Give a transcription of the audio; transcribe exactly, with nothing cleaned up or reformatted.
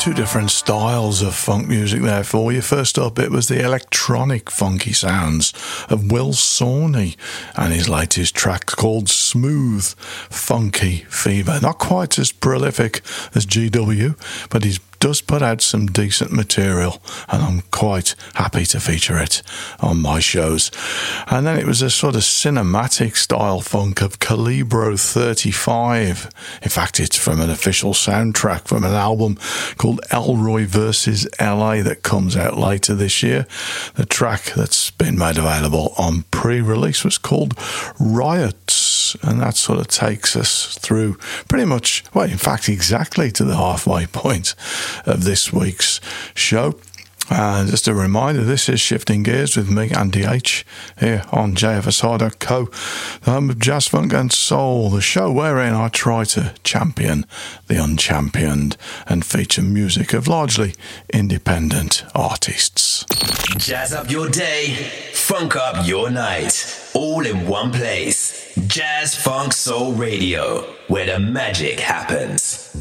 two different styles of funk music there for you. First up, it was the electronic funky sounds of Will Sawney and his latest track called Smooth Funky Fever. Not quite as prolific as G W, but he's does put out some decent material, and I'm quite happy to feature it on my shows. And then it was a sort of cinematic style funk of Calibro thirty-five. In fact, it's from an official soundtrack from an album called Elroy versus L A that comes out later this year. The track that's been made available on pre-release was called Riots, and that sort of takes us through pretty much, well, in fact, exactly to the halfway point of this week's show. And just a reminder, this is Shifting Gears with me, Andy H, here on J F S R dot co, the home of jazz, funk and soul, the show wherein I try to champion the unchampioned and feature music of largely independent artists. Jazz up your day, funk up your night, all in one place. Jazz Funk Soul Radio, where the magic happens.